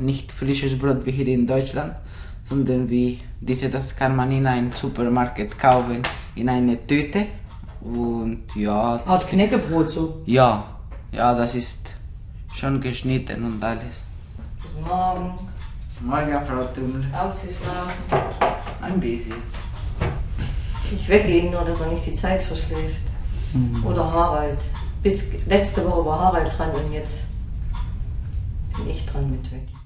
nicht frisches Brot wie hier in Deutschland, sondern das kann man in einem Supermarkt kaufen, in eine Tüte. Und ja. Art Knäckebrot so? Ja, das ist schon geschnitten und alles. Guten Morgen. Morgen, Frau Tümmel. Ausgeschlafen? Ein bisschen. Ich wecke ihn nur, dass er nicht die Zeit verschläft. Oder Harald. Bis letzte Woche war Harald dran und jetzt bin ich dran mit Wecken.